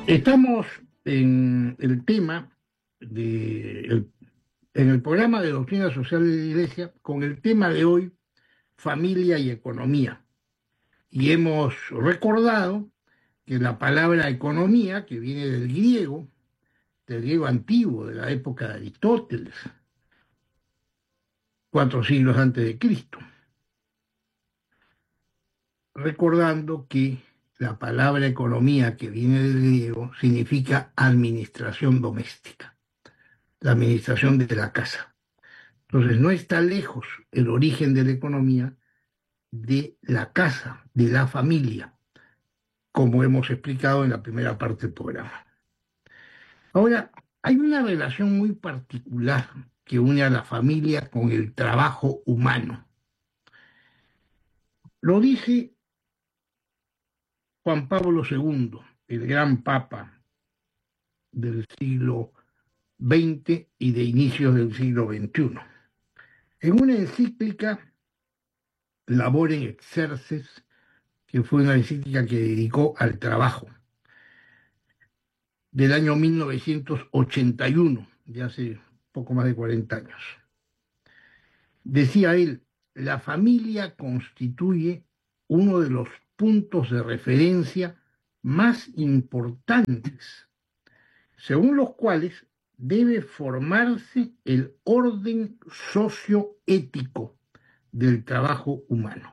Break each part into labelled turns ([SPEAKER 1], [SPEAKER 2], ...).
[SPEAKER 1] Estamos en el tema en el programa de Doctrina Social de la Iglesia con el tema de hoy, familia y economía. Y hemos recordado que la palabra economía, que viene del griego antiguo, de la época de Aristóteles, 4 siglos antes de Cristo, recordando que la palabra economía, que viene del griego, significa administración doméstica, la administración de la casa. Entonces, no está lejos el origen de la economía de la casa, de la familia, como hemos explicado en la primera parte del programa. Ahora, hay una relación muy particular que une a la familia con el trabajo humano. Lo dice Juan Pablo II, el gran papa del siglo XX y de inicios del siglo XXI. En una encíclica, Labor Exerces, que fue una encíclica que dedicó al trabajo, del año 1981, de hace poco más de 40 años. Decía él, la familia constituye uno de los puntos de referencia más importantes, según los cuales debe formarse el orden socioético del trabajo humano.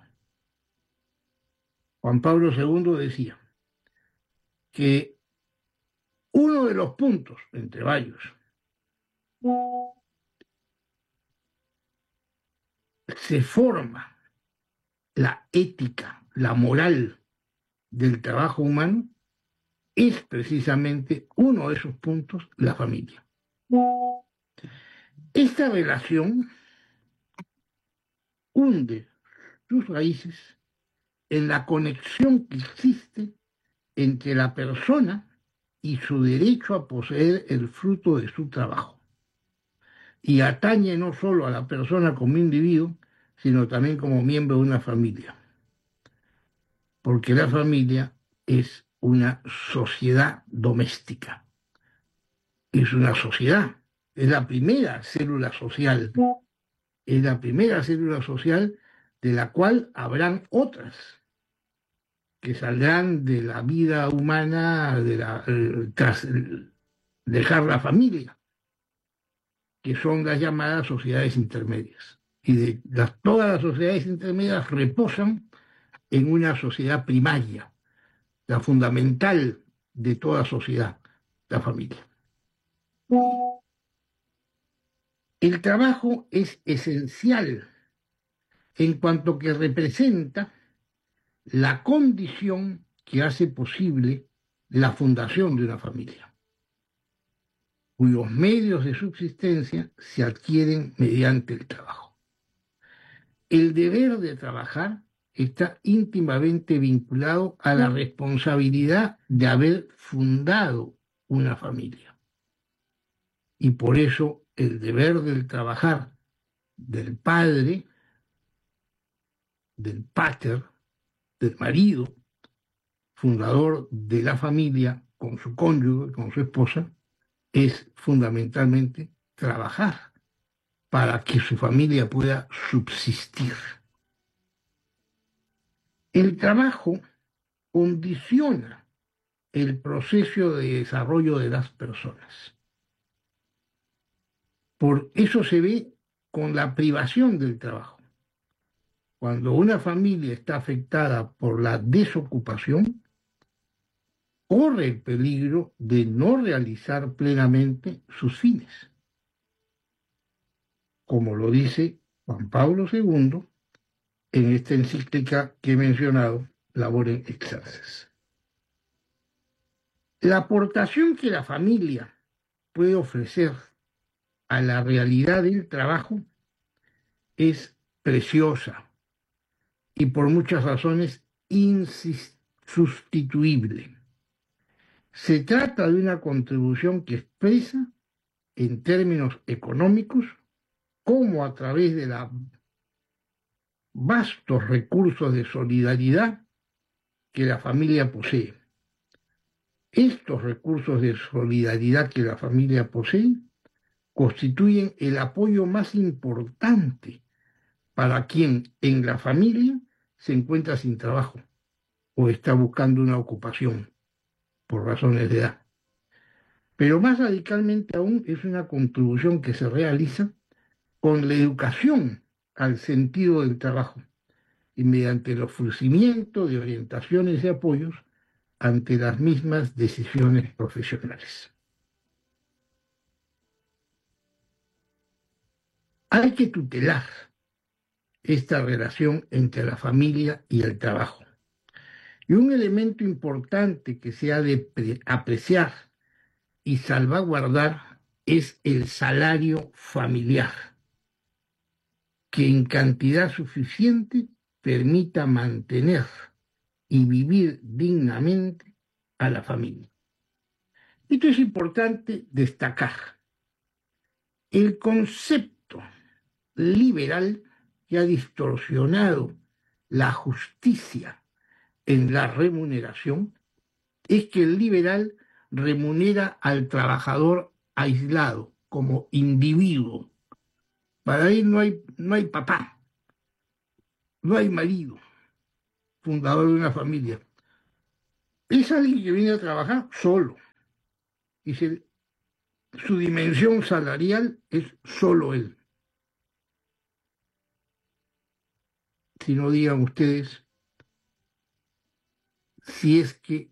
[SPEAKER 1] Juan Pablo II decía que uno de los puntos, entre varios, se forma la ética, la moral del trabajo humano, es precisamente uno de esos puntos, la familia. Esta relación hunde sus raíces en la conexión que existe entre la persona y su derecho a poseer el fruto de su trabajo. Y atañe no solo a la persona como individuo, sino también como miembro de una familia. Porque la familia es una sociedad doméstica. Es una sociedad, es la primera célula social. Es la primera célula social de la cual habrán otras que saldrán de la vida humana tras dejar la familia, que son las llamadas sociedades intermedias. Y todas las sociedades intermedias reposan en una sociedad primaria, la fundamental de toda sociedad, la familia. El trabajo es esencial en cuanto que representa la condición que hace posible la fundación de una familia, cuyos medios de subsistencia se adquieren mediante el trabajo. El deber de trabajar está íntimamente vinculado a la responsabilidad de haber fundado una familia. Y por eso el deber del trabajar del padre, del pater, del marido, fundador de la familia con su cónyuge, con su esposa, es fundamentalmente trabajar para que su familia pueda subsistir. El trabajo condiciona el proceso de desarrollo de las personas. Por eso se ve con la privación del trabajo. Cuando una familia está afectada por la desocupación, corre el peligro de no realizar plenamente sus fines, como lo dice Juan Pablo II en esta encíclica que he mencionado, Labor Exerces. La aportación que la familia puede ofrecer a la realidad del trabajo es preciosa y por muchas razones insustituible. Se trata de una contribución que expresa en términos económicos cómo a través de los vastos recursos de solidaridad que la familia posee, Estos recursos de solidaridad que la familia posee constituyen el apoyo más importante para quien en la familia se encuentra sin trabajo o está buscando una ocupación por razones de edad. Pero más radicalmente aún es una contribución que se realiza con la educación al sentido del trabajo y mediante el ofrecimiento de orientaciones y apoyos ante las mismas decisiones profesionales. Hay que tutelar esta relación entre la familia y el trabajo. Y un elemento importante que se ha de apreciar y salvaguardar es el salario familiar, que en cantidad suficiente permita mantener y vivir dignamente a la familia. Esto es importante destacar. El concepto liberal que ha distorsionado la justicia en la remuneración es que el liberal remunera al trabajador aislado como individuo. Para él no hay papá, no hay marido, fundador de una familia. Es alguien que viene a trabajar solo. Y su dimensión salarial es solo él. Si no digan ustedes si es que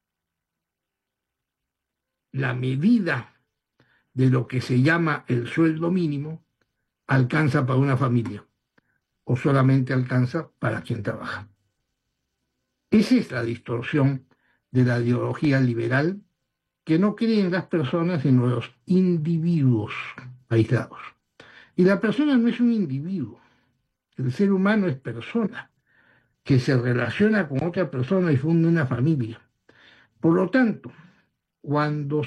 [SPEAKER 1] la medida de lo que se llama el sueldo mínimo alcanza para una familia o solamente alcanza para quien trabaja. Esa es la distorsión de la ideología liberal que no cree en las personas sino en los individuos aislados. Y la persona no es un individuo, el ser humano es persona que se relaciona con otra persona y funda una familia. Por lo tanto, cuando